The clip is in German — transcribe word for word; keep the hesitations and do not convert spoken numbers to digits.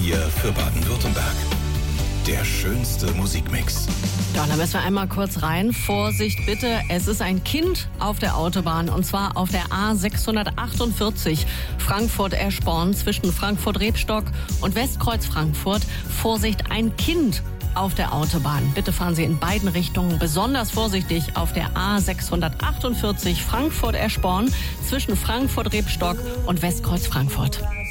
hier für Baden-Württemberg. Der schönste Musikmix. Ja, da müssen wir einmal kurz rein. Vorsicht bitte, es ist ein Kind auf der Autobahn und zwar auf der A sechshundertachtundvierzig Frankfurt-Eschborn zwischen Frankfurt-Rebstock und Westkreuz Frankfurt. Vorsicht, ein Kind auf der Autobahn. Bitte fahren Sie in beiden Richtungen besonders vorsichtig auf der A sechshundertachtundvierzig Frankfurt-Eschborn zwischen Frankfurt-Rebstock und Westkreuz Frankfurt.